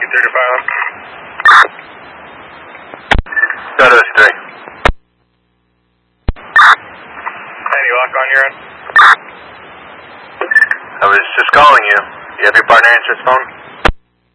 Go to this 3. Any lock on your end? I was just calling you. You have your partner answer his phone?